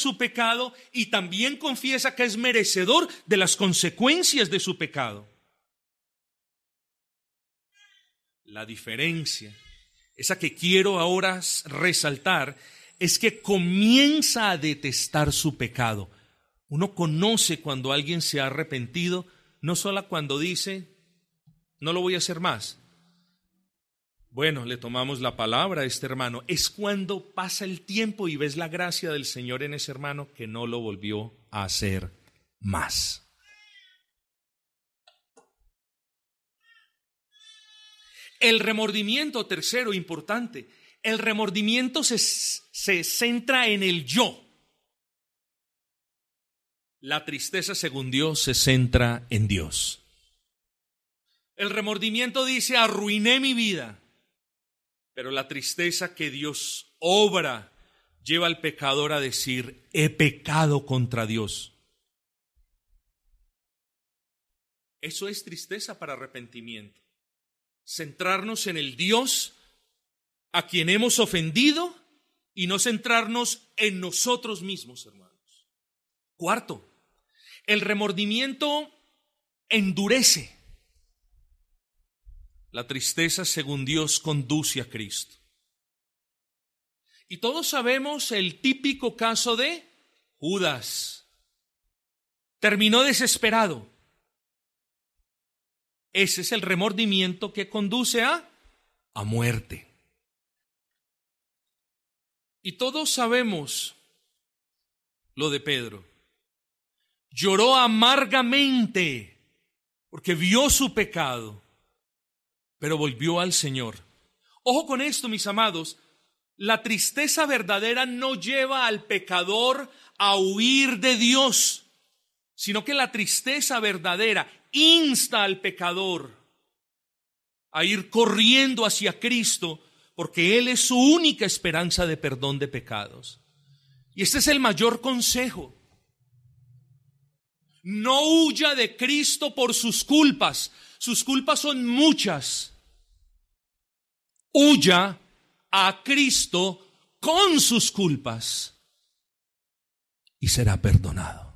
su pecado y también confiesa que es merecedor de las consecuencias de su pecado. La diferencia, esa que quiero ahora resaltar, es que comienza a detestar su pecado. Uno conoce cuando alguien se ha arrepentido, no solo cuando dice, no lo voy a hacer más. Bueno, le tomamos la palabra a este hermano. Es cuando pasa el tiempo y ves la gracia del Señor en ese hermano que no lo volvió a hacer más. El remordimiento, tercero, importante. El remordimiento se centra en el yo. La tristeza, según Dios, se centra en Dios. El remordimiento dice, arruiné mi vida. Pero la tristeza que Dios obra lleva al pecador a decir, he pecado contra Dios. Eso es tristeza para arrepentimiento. Centrarnos en el Dios a quien hemos ofendido y no centrarnos en nosotros mismos, hermanos. Cuarto, el remordimiento endurece. La tristeza, según Dios, conduce a Cristo. Y todos sabemos el típico caso de Judas. Terminó desesperado. Ese es el remordimiento que conduce a muerte. Y todos sabemos lo de Pedro. Lloró amargamente porque vio su pecado, pero volvió al Señor. Ojo con esto, mis amados. La tristeza verdadera no lleva al pecador a huir de Dios, sino que la tristeza verdadera insta al pecador a ir corriendo hacia Cristo, porque Él es su única esperanza de perdón de pecados. Y este es el mayor consejo. No huya de Cristo por sus culpas. Sus culpas son muchas. Huya a Cristo con sus culpas y será perdonado.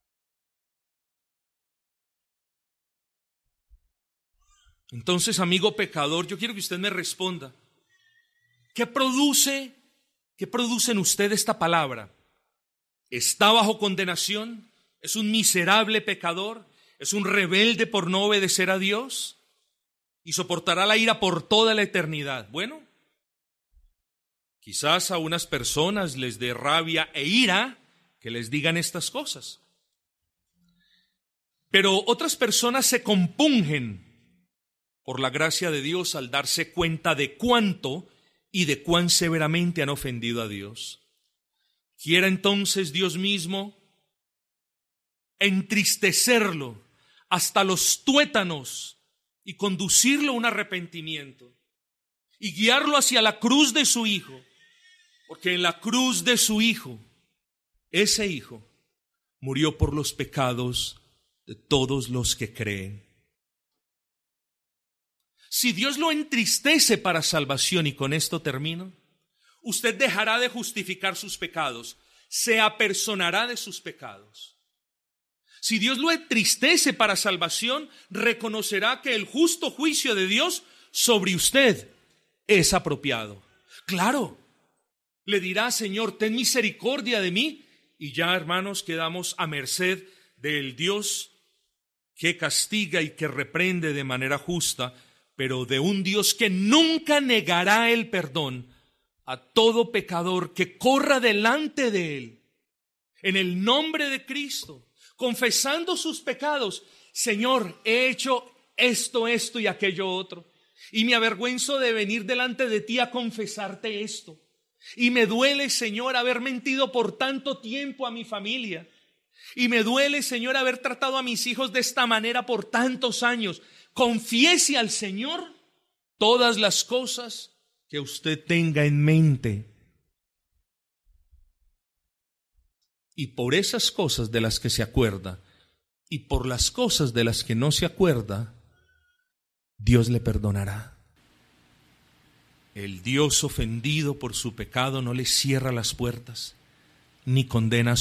Entonces, amigo pecador, yo quiero que usted me responda. ¿Qué produce en usted esta palabra? ¿Está bajo condenación? ¿Es un miserable pecador? ¿Es un rebelde por no obedecer a Dios? ¿Y soportará la ira por toda la eternidad? Bueno, quizás a unas personas les dé rabia e ira que les digan estas cosas. Pero otras personas se compungen por la gracia de Dios al darse cuenta de cuánto y de cuán severamente han ofendido a Dios. Quiera entonces Dios mismo entristecerlo hasta los tuétanos y conducirlo a un arrepentimiento y guiarlo hacia la cruz de su Hijo, porque en la cruz de su Hijo, ese Hijo murió por los pecados de todos los que creen. Si Dios lo entristece para salvación, y con esto termino, usted dejará de justificar sus pecados, se apersonará de sus pecados. Si Dios lo entristece para salvación, reconocerá que el justo juicio de Dios sobre usted es apropiado. Claro, le dirá, Señor, ten misericordia de mí, y ya, hermanos, quedamos a merced del Dios que castiga y que reprende de manera justa, pero de un Dios que nunca negará el perdón a todo pecador que corra delante de Él, en el nombre de Cristo, confesando sus pecados. Señor, he hecho esto y aquello otro, y me avergüenzo de venir delante de ti a confesarte esto, y me duele, Señor, haber mentido por tanto tiempo a mi familia, y me duele, Señor, haber tratado a mis hijos de esta manera por tantos años. Confiese al Señor todas las cosas que usted tenga en mente. Y por esas cosas de las que se acuerda y por las cosas de las que no se acuerda, Dios le perdonará. El Dios ofendido por su pecado no le cierra las puertas ni condena